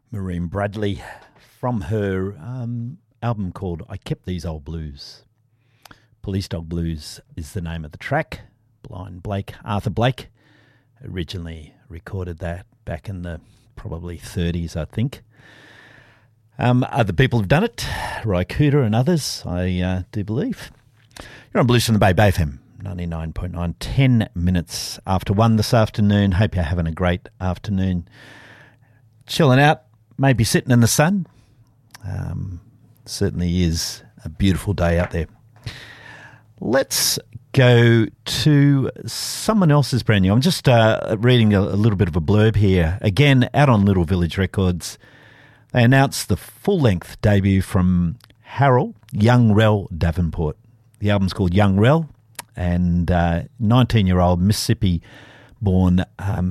Maureen Bradley from her album called I Kept These Old Blues. Police Dog Blues is the name of the track. Blind Blake, Arthur Blake, originally recorded that back in the probably 30s, I think. Other people have done it, Ry Cooder and others, I do believe. You're on Blues from the Bay, Bay FM, 99.9, 10 minutes after 1 this afternoon. Hope you're having a great afternoon. Chilling out, maybe sitting in the sun. Certainly is a beautiful day out there. Let's go to someone else's brand new. I'm just reading a little bit of a blurb here. Again, out on Little Village Records, they announced the full-length debut from Harold Young Rel Davenport. The album's called Young Rel, and 19-year-old Mississippi-born,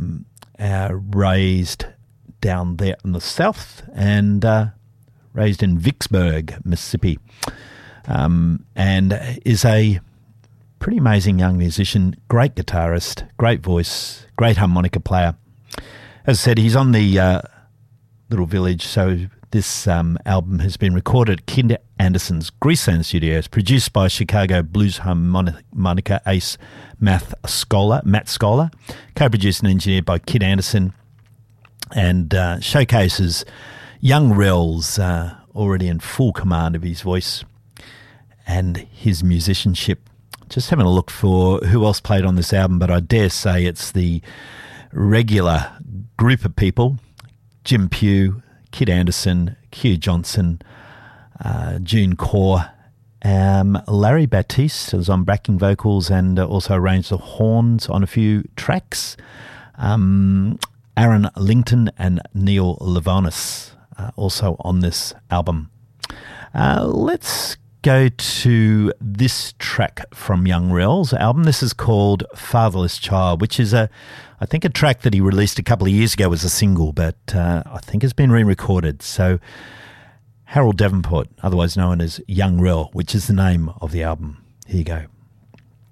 raised down there in the south and raised in Vicksburg, Mississippi, and is a pretty amazing young musician, great guitarist, great voice, great harmonica player. As I said, he's on the Little Village, so this album has been recorded at Kid Anderson's Greaseland Studios, produced by Chicago blues harmonica ace Matt Scholar, co-produced and engineered by Kid Anderson, and showcases Young Rel's already in full command of his voice and his musicianship. Just having a look for who else played on this album, but I dare say it's the regular group of people: Jim Pugh, Kid Anderson, Q Johnson, June Core, Larry Batiste was on backing vocals and also arranged the horns on a few tracks. Aaron Lington and Neil Lavonis also on this album. Let's go to this track from Young Rel's album. This is called Fatherless Child, which is I think a track that he released a couple of years ago as a single, but I think it's been re-recorded. So Harold Davenport, otherwise known as Young Rel, which is the name of the album. Here you go.